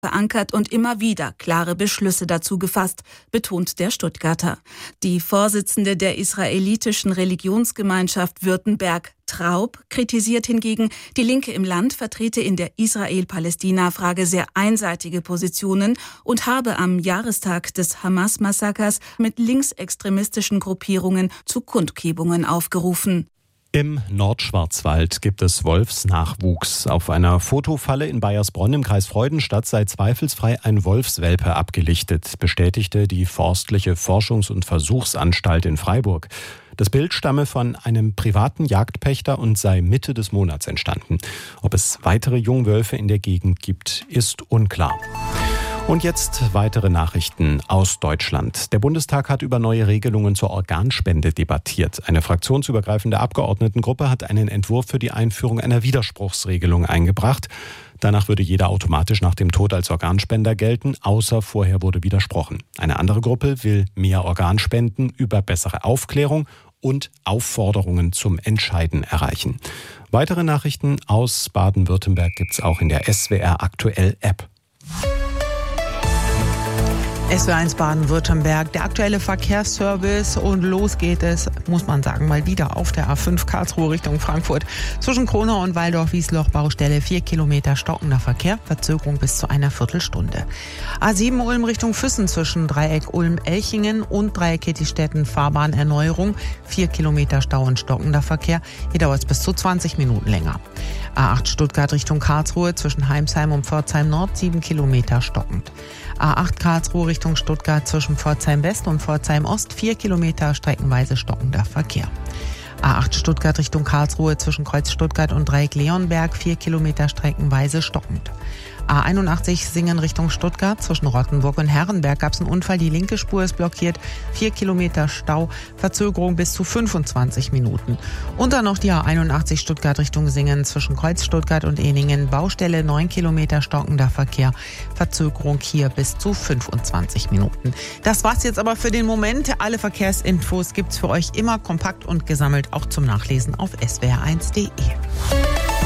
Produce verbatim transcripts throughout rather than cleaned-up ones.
verankert und immer wieder klare Beschlüsse dazu gefasst, betont der Stuttgarter. Die Vorsitzende der israelitischen Religionsgemeinschaft Württemberg, Traub, kritisiert hingegen, die Linke im Land vertrete in der Israel-Palästina-Frage sehr einseitige Positionen und habe am Jahrestag des Hamas-Massakers mit linksextremistischen Gruppierungen zu Kundgebungen aufgerufen. Im Nordschwarzwald gibt es Wolfsnachwuchs. Auf einer Fotofalle in Baiersbronn im Kreis Freudenstadt sei zweifelsfrei ein Wolfswelpe abgelichtet, bestätigte die Forstliche Forschungs- und Versuchsanstalt in Freiburg. Das Bild stamme von einem privaten Jagdpächter und sei Mitte des Monats entstanden. Ob es weitere Jungwölfe in der Gegend gibt, ist unklar. Und jetzt weitere Nachrichten aus Deutschland. Der Bundestag hat über neue Regelungen zur Organspende debattiert. Eine fraktionsübergreifende Abgeordnetengruppe hat einen Entwurf für die Einführung einer Widerspruchsregelung eingebracht. Danach würde jeder automatisch nach dem Tod als Organspender gelten, außer vorher wurde widersprochen. Eine andere Gruppe will mehr Organspenden über bessere Aufklärung und Aufforderungen zum Entscheiden erreichen. Weitere Nachrichten aus Baden-Württemberg gibt es auch in der S W R Aktuell App. S W R eins Baden-Württemberg, der aktuelle Verkehrsservice und los geht es, muss man sagen, mal wieder auf der A fünf Karlsruhe Richtung Frankfurt. Zwischen Kronau und Waldorf-Wiesloch Baustelle vier Kilometer stockender Verkehr, Verzögerung bis zu einer Viertelstunde. A sieben Ulm Richtung Füssen zwischen Dreieck Ulm-Elchingen und Dreieck Kettistetten Fahrbahnerneuerung, vier Kilometer Stau und stockender Verkehr, hier dauert es bis zu zwanzig Minuten länger. A acht Stuttgart Richtung Karlsruhe zwischen Heimsheim und Pforzheim Nord, sieben Kilometer stockend. A acht Karlsruhe Richtung Stuttgart zwischen Pforzheim West und Pforzheim Ost, vier Kilometer streckenweise stockender Verkehr. A acht Stuttgart Richtung Karlsruhe zwischen Kreuz Stuttgart und Dreieck Leonberg, vier Kilometer streckenweise stockend. A einundachtzig Singen Richtung Stuttgart zwischen Rottenburg und Herrenberg gab es einen Unfall, die linke Spur ist blockiert, vier Kilometer Stau, Verzögerung bis zu fünfundzwanzig Minuten. Und dann noch die A einundachtzig Stuttgart Richtung Singen zwischen Kreuz Stuttgart und Ehningen, Baustelle neun Kilometer stockender Verkehr, Verzögerung hier bis zu fünfundzwanzig Minuten. Das war's jetzt aber für den Moment. Alle Verkehrsinfos gibt's für euch immer kompakt und gesammelt, auch zum Nachlesen auf s w r eins punkt d e.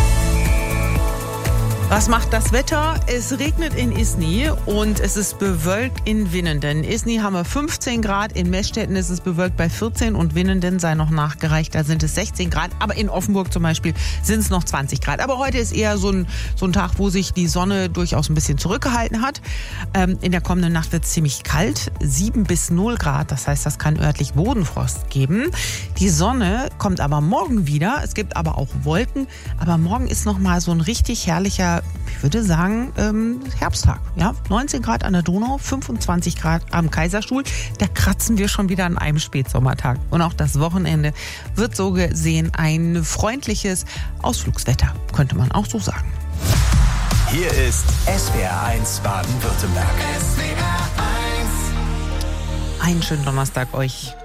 Was macht das Wetter? Es regnet in Isny und es ist bewölkt in Winnenden. In Isny haben wir fünfzehn Grad, in Meßstetten ist es bewölkt bei vierzehn und Winnenden sei noch nachgereicht, da sind es sechzehn Grad. Aber in Offenburg zum Beispiel sind es noch zwanzig Grad. Aber heute ist eher so ein, so ein Tag, wo sich die Sonne durchaus ein bisschen zurückgehalten hat. Ähm, in der kommenden Nacht wird es ziemlich kalt, sieben bis null Grad. Das heißt, das kann örtlich Bodenfrost geben. Die Sonne kommt aber morgen wieder. Es gibt aber auch Wolken. Aber morgen ist noch mal so ein richtig herrlicher, ich würde sagen, ähm, Herbsttag. Ja? neunzehn Grad an der Donau, fünfundzwanzig Grad am Kaiserstuhl. Da kratzen wir schon wieder an einem Spätsommertag. Und auch das Wochenende wird so gesehen ein freundliches Ausflugswetter, könnte man auch so sagen. Hier ist S W R eins Baden-Württemberg. S W R eins. Einen schönen Donnerstag euch.